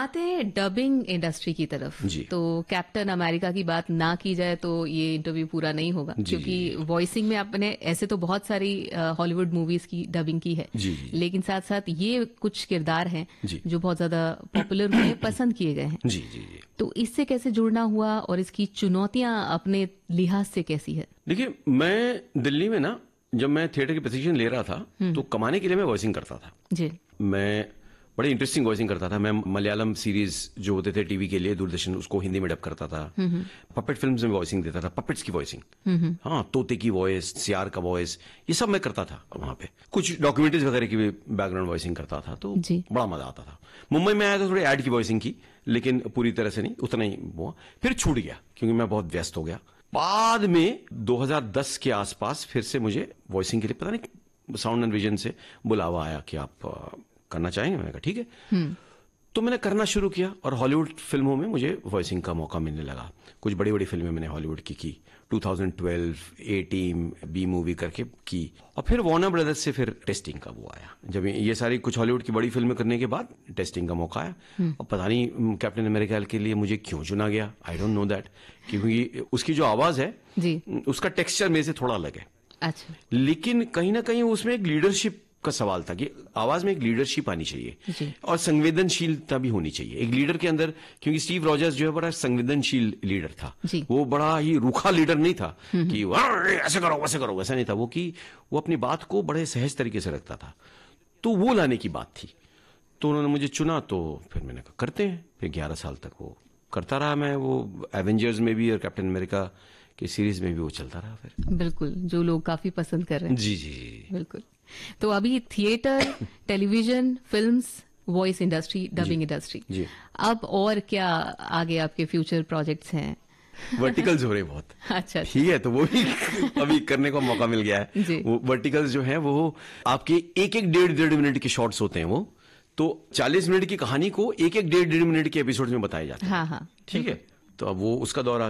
आते हैं dubbing industry की तरफ। तो कैप्टन अमेरिका की बात ना की जाए तो ये इंटरव्यू पूरा नहीं होगा, क्योंकि वॉइसिंग में आपने ऐसे तो बहुत सारी हॉलीवुड मूवीज की डबिंग की है, लेकिन साथ साथ ये कुछ किरदार हैं जो बहुत ज्यादा पॉपुलर हुए, पसंद किए गए हैं। तो इससे कैसे जुड़ना हुआ और इसकी चुनौतियां अपने लिहाज से कैसी है? देखिए, मैं दिल्ली में ना जब मैं थिएटर की पोजीशन ले रहा था तो कमाने के लिए मैं वॉइसिंग करता था जी। मैं बड़ी इंटरेस्टिंग वॉइसिंग करता था। मैं मलयालम सीरीज जो होते थे टीवी के लिए, दूरदर्शन, उसको हिंदी में डब करता था। पपेट फिल्म्स में वॉइसिंग देता था, पपेट्स की वॉइसिंग, हाँ, तोते की वॉइस, सियार का वॉइस, ये सब मैं करता था वहां पे। कुछ डॉक्यूमेंट्रीज वगैरह की भी बैकग्राउंड वॉइसिंग करता था, तो बड़ा मजा आता था। मुंबई में आया तो थोड़ी एड की वॉइसिंग की, लेकिन पूरी तरह से नहीं, उतना ही हुआ। फिर छूट गया क्योंकि मैं बहुत व्यस्त हो गया। बाद में 2010 के आसपास फिर से मुझे वॉइसिंग के लिए, पता नहीं, साउंड एंड विजन से बुलावा आया कि आप करना चाहेंगे। मैंने कहा ठीक है। तो मैंने करना शुरू किया और हॉलीवुड फिल्मों में मुझे वॉइसिंग का मौका मिलने लगा। कुछ बड़ी बड़ी फिल्में मैंने हॉलीवुड की 2012, A Team, बी मूवी करके की। और फिर वार्नर ब्रदर्स से फिर टेस्टिंग का वो आया। जब ये सारी कुछ हॉलीवुड की बड़ी फिल्में करने के बाद टेस्टिंग का मौका आया। और पता नहीं कैप्टन अमेरिका के लिए मुझे क्यों चुना गया, आई डोंट नो दैट, क्योंकि उसकी जो आवाज है जी, उसका टेक्सचर मेरे से थोड़ा अलग है। अच्छा। लेकिन कहीं ना कहीं उसमें एक लीडरशिप का सवाल था कि आवाज में एक लीडरशिप आनी चाहिए और संवेदनशीलता भी होनी चाहिए एक लीडर के अंदर, क्योंकि स्टीव रॉजर्स जो है बड़ा संवेदनशील लीडर था। वो बड़ा ही रूखा लीडर नहीं था कि ऐसे करो वैसे करो, वैसा नहीं था वो, कि वो अपनी बात को बड़े सहज तरीके से रखता था। तो वो लाने की बात थी। तो उन्होंने मुझे चुना, तो फिर मैंने कहा करते हैं। फिर 11 साल तक वो करता रहा मैं। वो एवेंजर्स में भी और कैप्टन अमेरिका की सीरीज में भी वो चलता रहा। फिर बिल्कुल, जो लोग काफी पसंद कर रहे हैं। जी जी जी बिल्कुल। तो अभी theatre, television, films, voice industry, dubbing industry, अब और क्या आगे आपके फ्यूचर प्रोजेक्ट्स हैं? वर्टिकल्स हो रहे बहुत। अच्छा, ठीक है, तो वो भी अभी करने का मौका मिल गया है। वो वर्टिकल्स जो है वो आपके एक डेढ़ मिनट के शॉर्ट्स होते हैं। वो तो 40 मिनट की कहानी को एक डेढ़ मिनट के एपिसोड में बताया जाता है। हाँ हाँ, ठीक है। तो अब वो उसका दौर